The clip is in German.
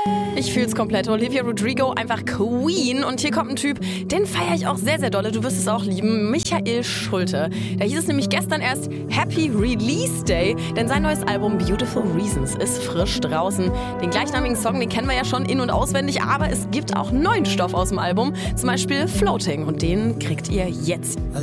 Ich fühl's komplett. Olivia Rodrigo, einfach Queen. Und hier kommt ein Typ, den feiere ich auch sehr, sehr dolle. Du wirst es auch lieben. Michael Schulte. Da hieß es nämlich gestern erst Happy Release Day, denn sein neues Album Beautiful Reasons ist frisch draußen. Den gleichnamigen Song, den kennen wir ja schon in- und auswendig, aber es gibt auch neuen Stoff aus dem Album, zum Beispiel Floating. Und den kriegt ihr jetzt.